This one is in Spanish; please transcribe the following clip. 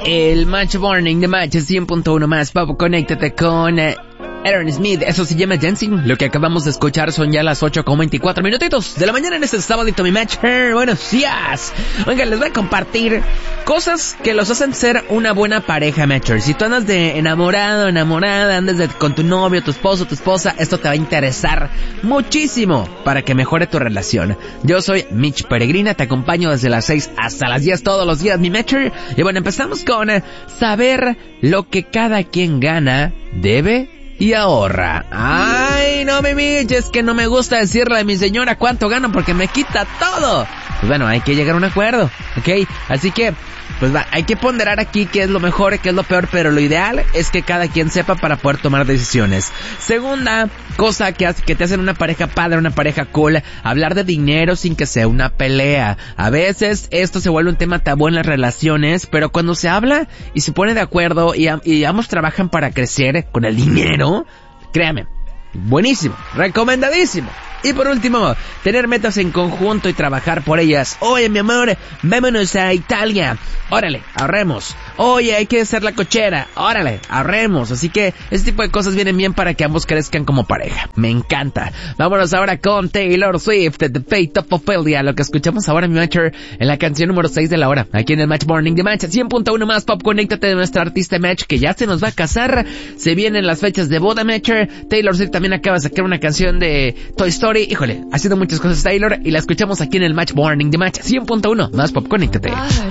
El Match Morning de Match 100.1 más pop. Conéctate con Aaron Smith, eso se llama Dancing. Lo que acabamos de escuchar son ya las 8:24 minutitos de la mañana en este sabadito, mi match. Buenos días. Oigan, les voy a compartir cosas que los hacen ser una buena pareja, matcher. Si tú andas de enamorado, enamorada, andas con tu novio, tu esposo, tu esposa, esto te va a interesar muchísimo para que mejore tu relación. Yo soy Mitch Peregrina, te acompaño desde las 6 hasta las 10 todos los días, mi matcher. Y bueno, empezamos con saber lo que cada quien gana, debe y ahorra. Ay, no, mi Mitch, es que no me gusta decirle a mi señora cuánto gano porque me quita todo. Pues bueno, hay que llegar a un acuerdo, ¿ok? Así que, pues hay que ponderar aquí qué es lo mejor, qué es lo peor, pero lo ideal es que cada quien sepa para poder tomar decisiones. Segunda cosa que te hacen una pareja padre, una pareja cool, hablar de dinero sin que sea una pelea. A veces esto se vuelve un tema tabú en las relaciones, pero cuando se habla y se pone de acuerdo y ambos trabajan para crecer con el dinero, créame, buenísimo, recomendadísimo. Y por último, tener metas en conjunto y trabajar por ellas. Oye, mi amor, vámonos a Italia. Órale, ahorremos. Oye, hay que hacer la cochera. Órale, ahorremos. Así que ese tipo de cosas vienen bien para que ambos crezcan como pareja. Me encanta. Vámonos ahora con Taylor Swift, The Fate of Ophelia. Lo que escuchamos ahora, mi matcher, en la canción número 6 de la hora. Aquí en el Match Morning de Match 100.1 más pop. Conéctate de nuestra artista Match que ya se nos va a casar. Se vienen las fechas de boda, matcher. Taylor Swift también acaba de sacar una canción de Toy Story. Híjole, ha sido muchas cosas Taylor y la escuchamos aquí en el Match Morning de Match 100.1 más pop. Conéctate.